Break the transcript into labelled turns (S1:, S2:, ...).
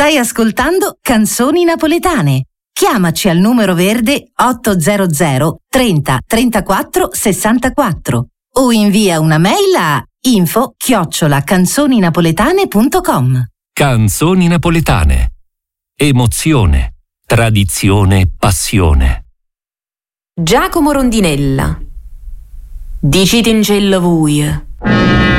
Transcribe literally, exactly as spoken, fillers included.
S1: Stai ascoltando Canzoni Napoletane. Chiamaci al numero verde ottocento trenta trentaquattro sessantaquattro o invia una mail a info chiocciola canzoninapoletane punto com.
S2: Canzoni Napoletane. Emozione, tradizione, passione.
S3: Giacomo Rondinella. Dicite in cielo voi.